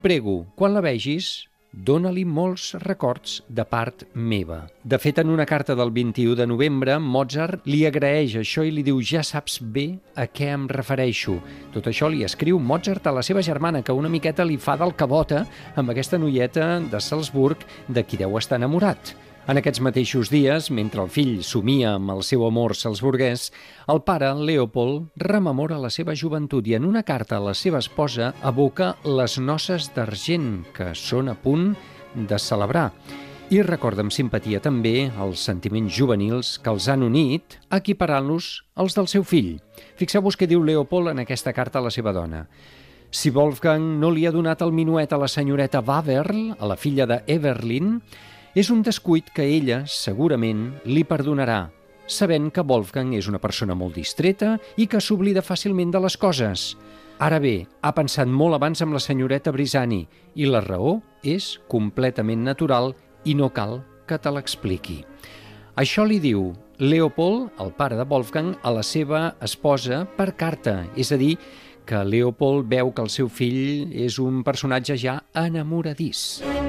Prego, quan la vegis, dóna-li molts records de part meva. De fet, en una carta del 21 de novembre, Mozart li agraeix això i li diu «Ja saps bé a què em refereixo». Tot això li escriu Mozart a la seva germana, que una miqueta li fa del cabota amb aquesta noieta de Salzburg de qui deu estar enamorat. En aquests mateixos dies, mentre el fill somia amb el seu amor salzburguès, el pare, Leopold, rememora la seva joventut i en una carta a la seva esposa evoca les noces d'argent que són a punt de celebrar i recorda amb simpatia també els sentiments juvenils que els han unit, equiparant-los als del seu fill. Fixeu-vos què diu Leopold en aquesta carta a la seva dona. Si Wolfgang no li ha donat el minuet a la senyoreta Waverl, a la filla d'Eberlin, és un descuit que ella, segurament, li perdonarà, sabent que Wolfgang és una persona molt distreta i que s'oblida fàcilment de les coses. Ara bé, ha pensat molt abans amb la senyoreta Brisani i la raó és completament natural i no cal que te l'expliqui. Això li diu Leopold, el pare de Wolfgang, a la seva esposa per carta, és a dir, que Leopold veu que el seu fill és un personatge ja enamoradís.